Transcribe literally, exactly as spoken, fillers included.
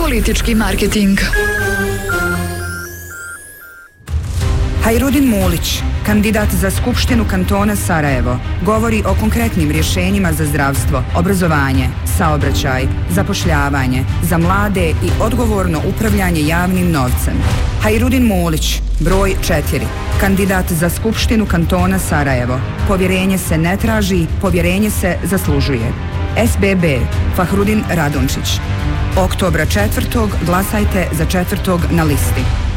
Politički marketing. Hajrudin Mulić, kandidat za Skupštinu kantona Sarajevo, govori o konkretnim rješenjima za zdravstvo, obrazovanje, saobraćaj, zapošljavanje, za mlade i odgovorno upravljanje javnim novcem. Hajrudin Mulić, broj četiri, kandidat za Skupštinu kantona Sarajevo. Povjerenje se ne traži, povjerenje se zaslužuje. S B B, Fahrudin Radončić. Oktobra četvrtog glasajte za četvrtog na listi.